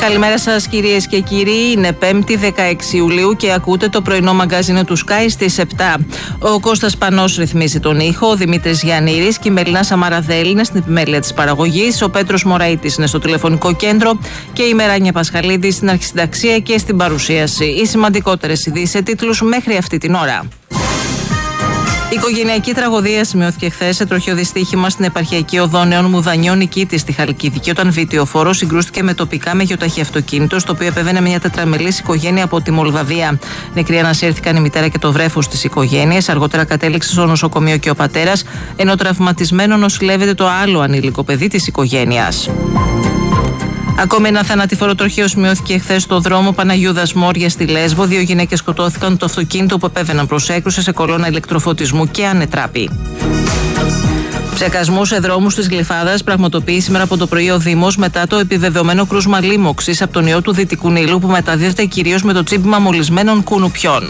Καλημέρα σας κυρίες και κύριοι, είναι 5η 16 Ιουλίου και ακούτε το πρωινό μαγκάζινο του Sky στις 7. Ο Κώστας Πανός ρυθμίζει τον ήχο, ο Δημήτρης Γιαννήρης και η Μελίνα Σαμαραδέλη είναι στην επιμέλεια της παραγωγής, ο Πέτρος Μωραΐτης είναι στο τηλεφωνικό κέντρο και η Μεράνια Πασχαλίδη στην αρχισυνταξία και στην παρουσίαση. Οι σημαντικότερες ειδήσεις σε τίτλους μέχρι αυτή την ώρα. Οικογενειακή τραγωδία σημειώθηκε χθες σε τροχαίο δυστύχημα στην επαρχιακή οδό Νέων Μουδανιών Νικήτης στη Χαλκιδική, όταν βιτιοφόρος συγκρούστηκε με τοπικά μεγιοταχή αυτοκίνητο, στο οποίο επέβαινε μια τετραμελής οικογένεια από τη Μολδαβία. Νεκροί ανασύρθηκαν η μητέρα και το βρέφος της οικογένειας. Αργότερα κατέληξε στο νοσοκομείο και ο πατέρας, ενώ τραυματισμένο νοσηλεύεται το άλλο ανήλικο παιδί της οικογένειας. Ακόμη ένα θανατηφόρο τροχαίο σημειώθηκε χθες στο δρόμο Παναγιούδας Μόρια στη Λέσβο. 2 γυναίκες σκοτώθηκαν το αυτοκίνητο που επέβαιναν προς έκρουση σε κολόνα ηλεκτροφωτισμού και ανετράπη. Ψεκασμούς σε δρόμους της Γλυφάδας πραγματοποιεί σήμερα από το πρωί ο Δήμος μετά το επιβεβαιωμένο κρούσμα λίμωξης από τον ιό του Δυτικού Νείλου, που μεταδίδεται κυρίως με το τσίπημα μολυσμένων κουνουπιών.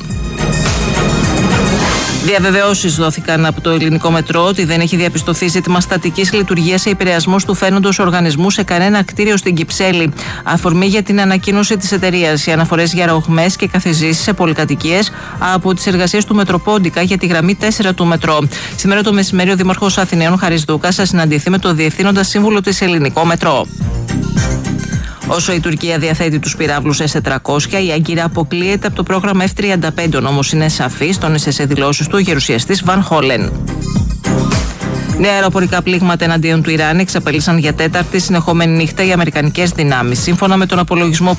Διαβεβαιώσεις δόθηκαν από το ελληνικό μετρό ότι δεν έχει διαπιστωθεί ζήτημα στατικής λειτουργίας σε επηρεασμούς του φαίνοντος οργανισμού σε κανένα κτίριο στην Κυψέλη. Αφορμή για την ανακοίνωση της εταιρείας οι αναφορές για ρογμές και καθεζήσεις σε πολυκατοικίες από τις εργασίες του Μετροπόντικα για τη γραμμή 4 του μετρό. Σήμερα το μεσημέρι ο Δήμαρχος Αθηναίων Χαρίς Δούκας θα συναντηθεί με το Διευθύνοντα Σύμβουλο της Ελληνικό Μετρό. Όσο η Τουρκία διαθέτει τους πυράβλους S-400, η Άγκυρα αποκλείεται από το πρόγραμμα F-35, όμως είναι σαφής, τόνισε σε δηλώσεις του ο γερουσιαστής Βαν Χόλεν. Νέα αεροπορικά πλήγματα εναντίον του Ιράν εξαπέλυσαν για τέταρτη συνεχόμενη νύχτα οι αμερικανικές δυνάμεις. Σύμφωνα με τον απολογισμό